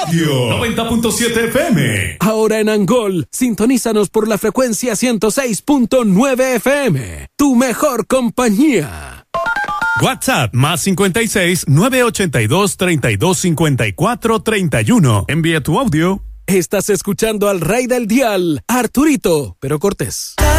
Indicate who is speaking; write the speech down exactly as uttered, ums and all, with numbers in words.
Speaker 1: Audio noventa punto siete F M.
Speaker 2: Ahora en Angol, sintonízanos por la frecuencia ciento seis punto nueve F M. Tu mejor compañía.
Speaker 1: WhatsApp más cincuenta y seis, novecientos ochenta y dos, treinta y dos, cincuenta y cuatro, treinta y uno. Envía tu audio.
Speaker 2: Estás escuchando al rey del dial, Arturito, pero Cortés.